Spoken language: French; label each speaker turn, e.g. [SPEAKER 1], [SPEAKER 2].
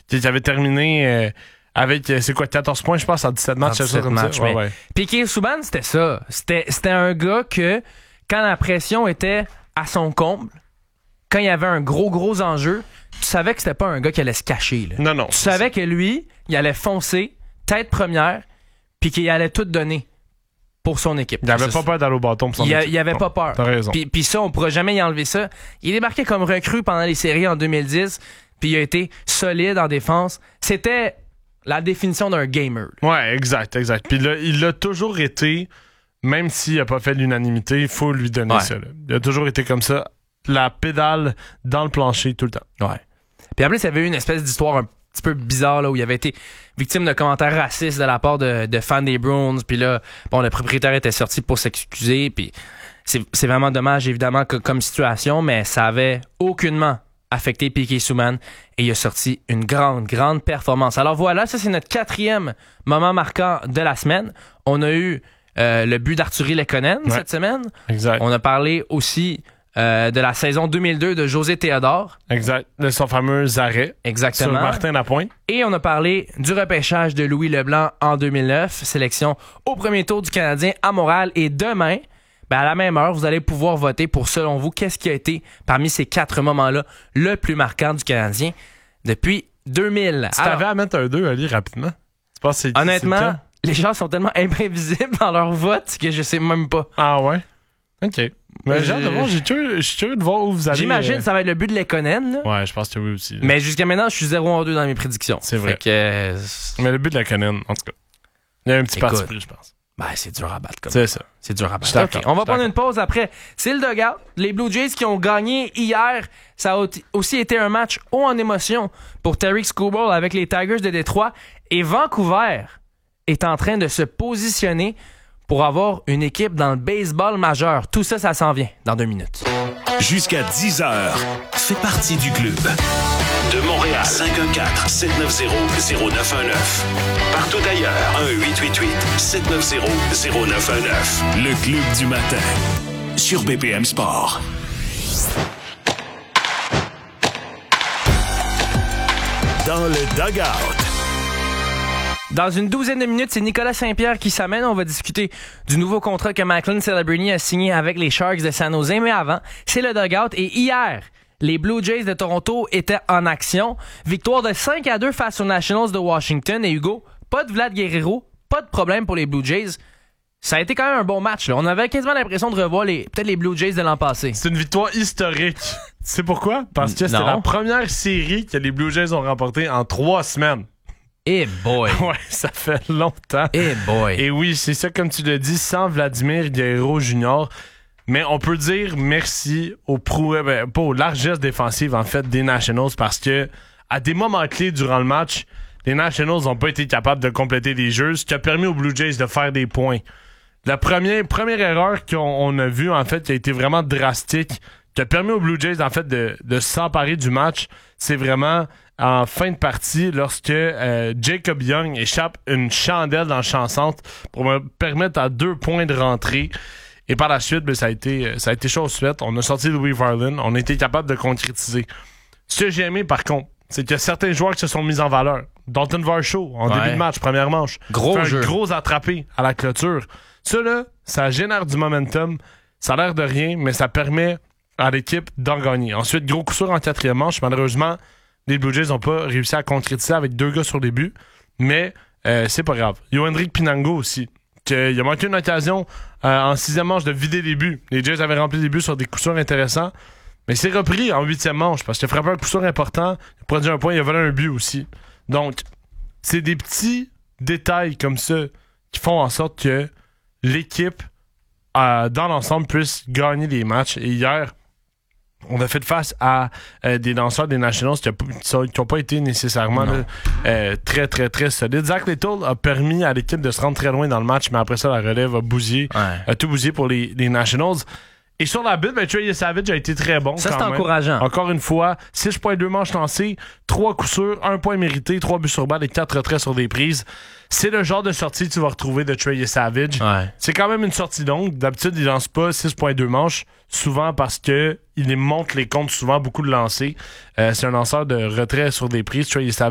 [SPEAKER 1] qui avait terminé avec, 14 points, je pense, en 17 matchs.
[SPEAKER 2] 17 matchs, ouais. Piqué Subban, c'était ça. C'était un gars que, quand la pression était à son comble, quand il y avait un gros enjeu, tu savais que c'était pas un gars qui allait se cacher. Là.
[SPEAKER 1] Non.
[SPEAKER 2] Tu savais que lui, il allait foncer, tête première, puis qu'il allait tout donner pour son équipe.
[SPEAKER 1] Il avait pas peur d'aller au bâton pour son équipe.
[SPEAKER 2] Il avait pas peur.
[SPEAKER 1] T'as raison.
[SPEAKER 2] Puis ça, on pourra jamais y enlever ça. Il débarquait comme recrue pendant les séries en 2010, puis il a été solide en défense. C'était la définition d'un gamer.
[SPEAKER 1] Ouais, exact. Puis là, il l'a toujours été, même s'il n'a pas fait l'unanimité, il faut lui donner ça. Là. Il a toujours été comme ça, la pédale dans le plancher tout le temps.
[SPEAKER 2] Ouais. Puis après, il y avait eu une espèce d'histoire un petit peu bizarre là, où il avait été victime de commentaires racistes de la part de fans des Bruins. Puis là, bon, le propriétaire était sorti pour s'excuser. Puis c'est vraiment dommage, évidemment, comme situation, mais ça avait aucunement affecté Piqué Subban et il a sorti une grande performance. Alors voilà, ça c'est notre 4e moment marquant de la semaine. On a eu le but d'Artturi Lehkonen cette semaine.
[SPEAKER 1] Exact.
[SPEAKER 2] On a parlé aussi de la saison 2002 de José Théodore.
[SPEAKER 1] Exact. De son fameux arrêt.
[SPEAKER 2] Exactement.
[SPEAKER 1] Sur Martin Lapointe.
[SPEAKER 2] Et on a parlé du repêchage de Louis Leblanc en 2009. Sélection au premier tour du Canadien à Montréal. Et demain, à la même heure, vous allez pouvoir voter pour, selon vous, qu'est-ce qui a été, parmi ces 4 moments-là, le plus marquant du Canadien depuis 2000.
[SPEAKER 1] Tu t'avais à mettre un 2, Ali, rapidement? Tu penses que
[SPEAKER 2] honnêtement, les gens sont tellement imprévisibles dans leur vote que je sais même pas.
[SPEAKER 1] Ah ouais? OK. Mais j'ai hâte de voir, je suis curieux de voir où vous allez.
[SPEAKER 2] J'imagine que ça va être le but de Lehkonen. Là.
[SPEAKER 1] Ouais, je pense que oui aussi. Là.
[SPEAKER 2] Mais jusqu'à maintenant, je suis 0-2 dans mes prédictions.
[SPEAKER 1] C'est vrai.
[SPEAKER 2] Que,
[SPEAKER 1] mais le but de Lehkonen, en tout cas. Il y a un petit parti pris, je pense.
[SPEAKER 2] C'est dur à battre.
[SPEAKER 1] C'est ça.
[SPEAKER 2] C'est dur à battre. Okay, on va prendre une pause après. C'est le dugout. Les Blue Jays qui ont gagné hier. Ça a aussi été un match haut en émotion pour Tarik Skubal avec les Tigers de Détroit. Et Vancouver est en train de se positionner pour avoir une équipe dans le baseball majeur. Tout ça, ça s'en vient dans 2 minutes.
[SPEAKER 3] Jusqu'à 10h, fais partie du club. De Montréal, 514-790-0919. Partout ailleurs, 1-888-790-0919. Le club du matin, sur BPM Sport. Dans le dugout.
[SPEAKER 2] Dans une 12aine de minutes, c'est Nicolas Saint-Pierre qui s'amène. On va discuter du nouveau contrat que Macklin Celebrini a signé avec les Sharks de San Jose. Mais avant, c'est le dugout. Et hier, les Blue Jays de Toronto étaient en action. Victoire de 5-2 face aux Nationals de Washington. Et Hugo, pas de Vlad Guerrero, pas de problème pour les Blue Jays. Ça a été quand même un bon match. Là. On avait quasiment l'impression de revoir peut-être les Blue Jays de l'an passé.
[SPEAKER 1] C'est une victoire historique. Tu sais pourquoi? Parce que c'était la première série que les Blue Jays ont remportée en 3 semaines.
[SPEAKER 2] Eh boy!
[SPEAKER 1] Ouais, ça fait longtemps.
[SPEAKER 2] Eh boy!
[SPEAKER 1] Et oui, c'est ça, comme tu l'as dit, sans Vladimir Guerrero Jr., mais on peut dire merci pas aux largesses défensives, en fait, des Nationals, parce que à des moments clés durant le match, les Nationals n'ont pas été capables de compléter les jeux, ce qui a permis aux Blue Jays de faire des points. La première erreur qu'on a vue, en fait, qui a été vraiment drastique, qui a permis aux Blue Jays, en fait, de s'emparer du match, c'est vraiment en fin de partie, lorsque Jacob Young échappe une chandelle dans le champ centre pour me permettre à 2 points de rentrer. Et par la suite, ça a été chose faite. On a sorti Louis Varland. On a été capable de concrétiser. Ce que j'ai aimé, par contre, c'est qu'il y a certains joueurs qui se sont mis en valeur. Dalton Varsho, en début de match, première manche.
[SPEAKER 2] Gros jeu.
[SPEAKER 1] Un gros attrapé à la clôture. Ça, là, ça génère du momentum. Ça a l'air de rien, mais ça permet à l'équipe d'en gagner. Ensuite, gros coup sûr en 4e manche. Malheureusement, les Blue Jays n'ont pas réussi à concrétiser avec 2 gars sur les buts. Mais c'est pas grave. Yohendrick Pinango aussi. Il a manqué une occasion en 6e manche de vider les buts. Les Jays avaient rempli les buts sur des coups sûrs intéressants. Mais c'est repris en 8e manche parce qu'il a frappé un coup sûr important. Il a produit un point, il a volé un but aussi. Donc, c'est des petits détails comme ça qui font en sorte que l'équipe, dans l'ensemble, puisse gagner les matchs. Et hier, on a fait face à des lanceurs des Nationals qui n'ont pas été nécessairement très, très, très solides. Zach Little a permis à l'équipe de se rendre très loin dans le match, mais après ça, la relève a bousillé, a tout bousillé pour les Nationals. Et sur la bulle, Trey Savage a été très bon.
[SPEAKER 2] Ça,
[SPEAKER 1] c'est
[SPEAKER 2] encourageant.
[SPEAKER 1] Encore une fois, 6.2 manches lancées, 3 coups sûrs, 1 point mérité, 3 buts sur balle et 4 retraits sur des prises. C'est le genre de sortie que tu vas retrouver de Trey Savage.
[SPEAKER 2] Ouais.
[SPEAKER 1] C'est quand même une sortie longue. D'habitude, il lance pas 6.2 manches, souvent parce que il monte les comptes souvent beaucoup de lancers. C'est un lanceur de retrait sur des prises, Trey Savage.